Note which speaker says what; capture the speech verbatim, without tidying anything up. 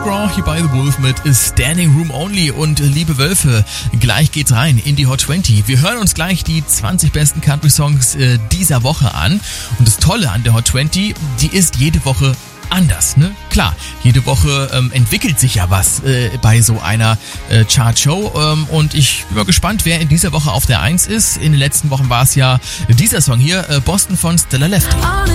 Speaker 1: McGraw hier bei The Wolf mit Standing Room Only. Und liebe Wölfe, gleich geht's rein in die Hot zwanzig. Wir hören uns gleich die zwanzig besten Country-Songs äh, dieser Woche an. Und das Tolle an der Hot zwanzig, die ist jede Woche anders, ne? Klar, jede Woche ähm, entwickelt sich ja was äh, bei so einer äh, Chartshow ähm, und ich bin mal gespannt, wer in dieser Woche auf der eins ist. In den letzten Wochen war es ja dieser Song hier, äh, Boston von Stella Lefty.